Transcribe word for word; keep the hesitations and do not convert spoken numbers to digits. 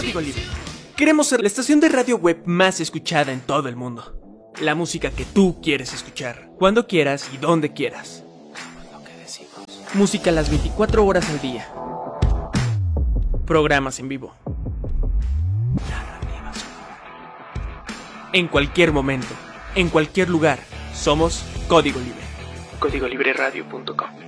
Código Libre. Queremos ser la estación de radio web más escuchada en todo el mundo. La música que tú quieres escuchar, cuando quieras y donde quieras. Pues lo que decimos. Música las veinticuatro horas al día. Programas en vivo. Narrativas. En cualquier momento, en cualquier lugar, somos Código Libre. código libre radio punto com